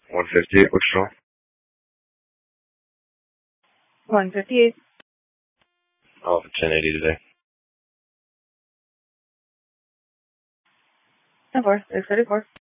158, what's wrong? 158. Oh, 1080 today. 10-4, 634.